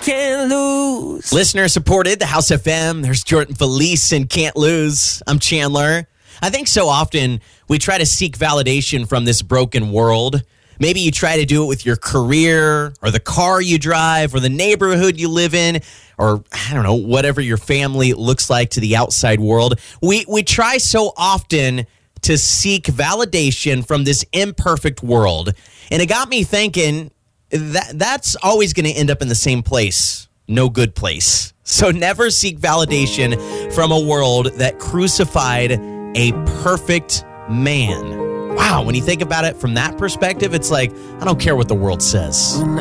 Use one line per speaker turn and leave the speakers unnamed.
Can't Lose.
Listener supported, the House FM. There's Jordan Felice and Can't Lose. I'm Chandler. I think so often we try to seek validation from this broken world. Maybe you try to do it with your career or the car you drive or the neighborhood you live in or, I don't know, whatever your family looks like to the outside world. We try so often to seek validation from this imperfect world. And it got me thinking that's always going to end up in the same place. No good place. So never seek validation from a world that crucified a perfect man. Wow, when you think about it from that perspective, it's like, I don't care what the world says.